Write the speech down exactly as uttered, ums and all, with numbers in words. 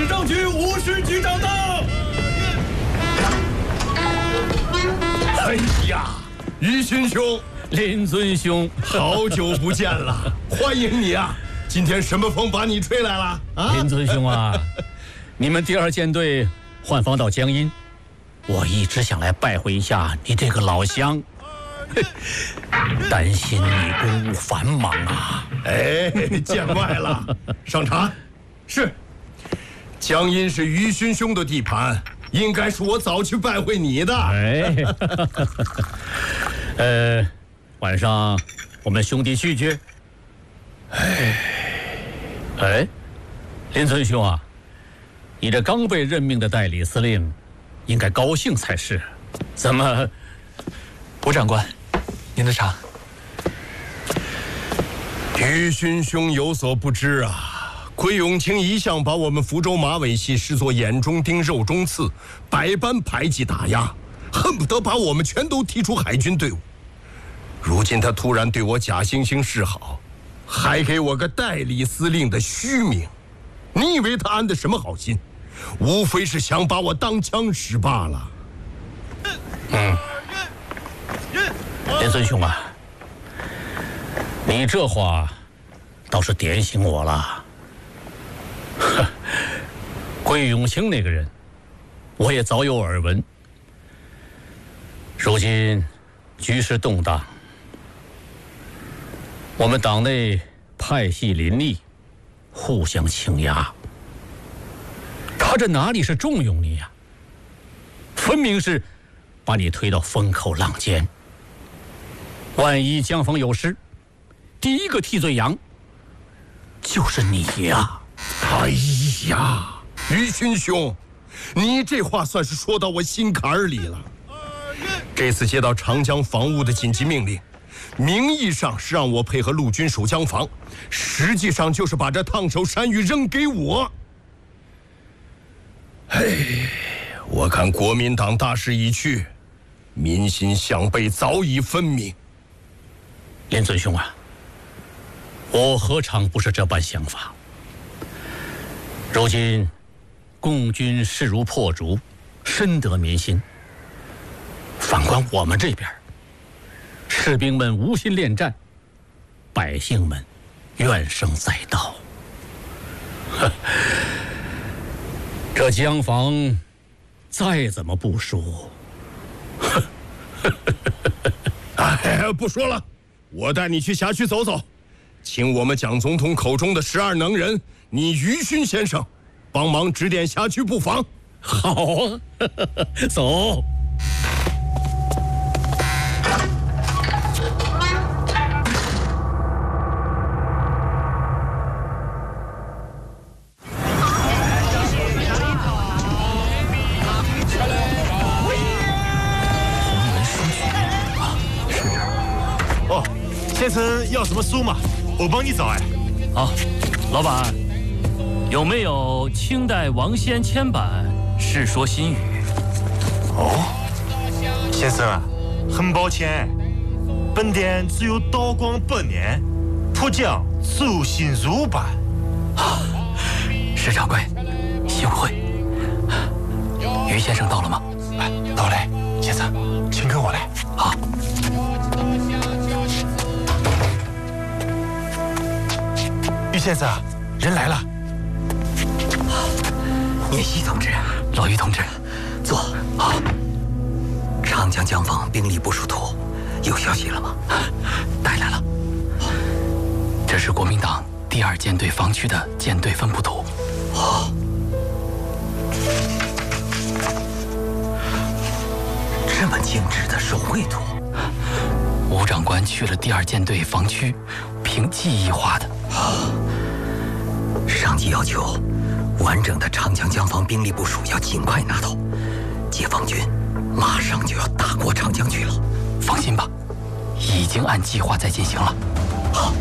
十政局五十局长到。 哎呀，于勋兄， 林尊兄， 好久不见了，欢迎你啊！今天什么风把你吹来了啊？ 林尊兄啊，你们第二舰队换防到江阴，我一直想来拜会一下你这个老乡，担心你公务繁忙啊。 哎，见外了，上茶。是，江阴是于勋兄的地盘，应该是我早去拜会你的。 哎，呃，晚上我们兄弟聚聚。哎，哎，林尊兄啊，你这刚被任命的代理司令，应该高兴才是。怎么， 吴长官，您的茶。 于勋兄有所不知啊。桂永清一向把我们福州马尾系视作眼中钉、肉中刺，百般排挤打压，恨不得把我们全都踢出海军队伍。如今他突然对我假惺惺示好，还给我个代理司令的虚名，你以为他安的什么好心？无非是想把我当枪使罢了。 嗯，林孙兄啊，你这话倒是点醒我了。桂永清那个人，我也早有耳闻。如今局势动荡，我们党内派系林立，互相倾轧。他这哪里是重用你呀、啊？分明是把你推到风口浪尖。万一江防有失，第一个替罪羊就是你呀、啊！ 哎呀，于勋兄，你这话算是说到我心坎儿里了。这次接到长江防务的紧急命令，名义上是让我配合陆军守江防，实际上就是把这烫手山芋扔给我。哎，我看国民党大势已去，民心向背早已分明。 林尊兄啊，我何尝不是这般想法？如今共军势如破竹，深得民心。反观我们这边，士兵们无心恋战，百姓们怨声载道。这江防再怎么部署， 哎，不说了，我带你去辖区走走，请我们蒋总统口中的十二能人，你于勋先生帮忙指点辖区布防。 好啊，走。 先生要什么书嘛？我帮你找哎。 好，老板，有没有清代王先签版《世说新语》？ 哦，先生啊，很抱歉，本店只有道光八年浦江周新儒版。 啊，石掌柜，幸会。于先生到了吗？ 哎，到嘞，先生，请跟我来。 好。 于先生，人来了。 叶希同志，老于同志，坐。好。长江江防兵力部署图有消息了吗？带来了。这是国民党第二舰队防区的舰队分布图。哦。这么精致的手绘图，吴长官去了第二舰队防区，凭记忆画的。上级要求，完整的长江江防兵力部署要尽快拿到，解放军马上就要打过长江去了。放心吧，已经按计划在进行了。好。